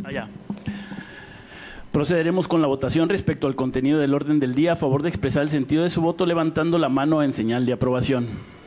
Allá. Procederemos con la votación respecto al contenido del orden del día. A favor de expresar el sentido de su voto, levantando la mano en señal de aprobación.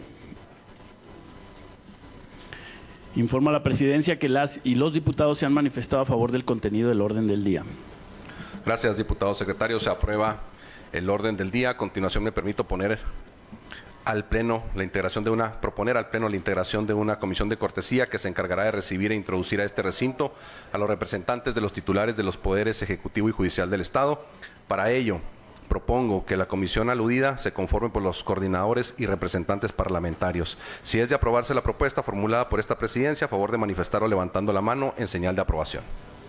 Informa a la presidencia que las y los diputados se han manifestado a favor del contenido del orden del día. Gracias, diputado secretario. Se aprueba el orden del día. A continuación me permito proponer al Pleno la integración de una comisión de cortesía que se encargará de recibir e introducir a este recinto a los representantes de los titulares de los poderes ejecutivo y judicial del Estado. Para ello, propongo que la comisión aludida se conforme por los coordinadores y representantes parlamentarios. Si es de aprobarse la propuesta formulada por esta presidencia, a favor de manifestarlo levantando la mano en señal de aprobación.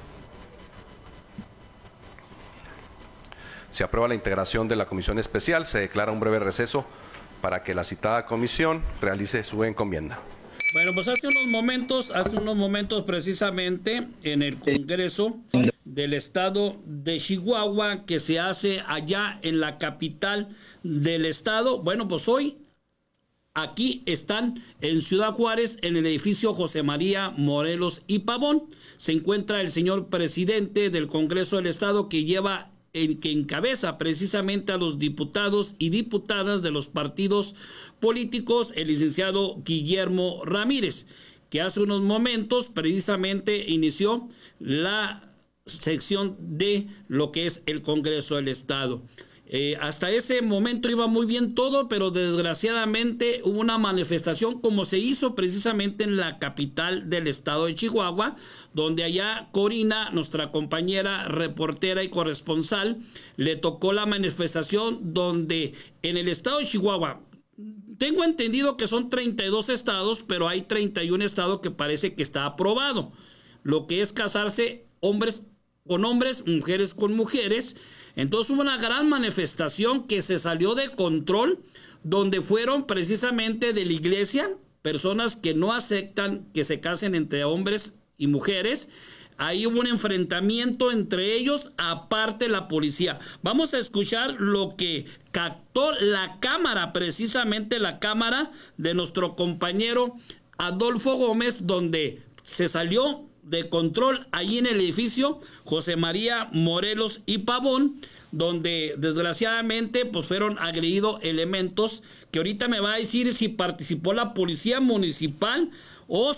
Se aprueba la integración de la comisión especial. Se declara un breve receso para que la citada comisión realice su encomienda. Bueno, pues hace unos momentos precisamente en el Congreso del Estado de Chihuahua, que se hace allá en la capital del estado. Bueno, pues hoy aquí están en Ciudad Juárez, en el edificio José María Morelos y Pavón. Se encuentra el señor presidente del Congreso del Estado, que encabeza precisamente a los diputados y diputadas de los partidos políticos, el licenciado Guillermo Ramírez, que hace unos momentos precisamente inició la sección de lo que es el Congreso del Estado. Hasta ese momento iba muy bien todo, pero desgraciadamente hubo una manifestación, como se hizo precisamente en la capital del estado de Chihuahua, donde allá Corina, nuestra compañera reportera y corresponsal, le tocó la manifestación donde en el estado de Chihuahua, tengo entendido que son 32 estados, pero hay 31 estados que parece que está aprobado, lo que es casarse hombres con hombres, mujeres con mujeres. Entonces hubo una gran manifestación que se salió de control, donde fueron precisamente de la iglesia, personas que no aceptan que se casen entre hombres y mujeres. Ahí hubo un enfrentamiento entre ellos, aparte la policía. Vamos a escuchar lo que captó la cámara, precisamente la cámara de nuestro compañero Adolfo Gómez, donde se salió de control ahí en el edificio José María Morelos y Pavón, donde desgraciadamente pues fueron agredidos elementos que ahorita me va a decir si participó la policía municipal o